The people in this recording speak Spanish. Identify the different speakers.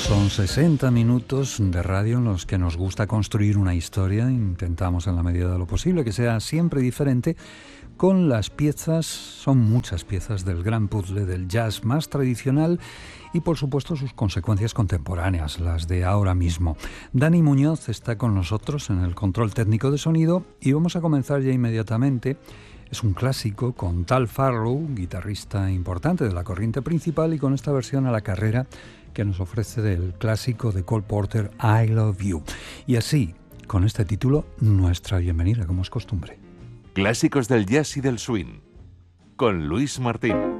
Speaker 1: Son 60 minutos de radio en los que nos gusta construir una historia. Intentamos en la medida de lo posible que sea siempre diferente con las piezas, son muchas piezas del gran puzzle del jazz más tradicional y por supuesto sus consecuencias contemporáneas, las de ahora mismo. Dani Muñoz está con nosotros en el control técnico de sonido y vamos a comenzar ya inmediatamente. Es un clásico con Tal Farlow, guitarrista importante de la corriente principal, y con esta versión a la carrera que nos ofrece del clásico de Cole Porter, I Love You. Y así, con este título, nuestra bienvenida, como es costumbre.
Speaker 2: Clásicos del jazz y del swing, con Luis Martín.